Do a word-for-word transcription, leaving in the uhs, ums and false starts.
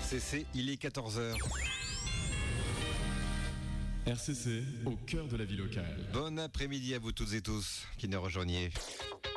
C C, il est quatorze heures. R C C, au cœur de la vie locale. Bon après-midi à vous toutes et tous qui nous rejoignez.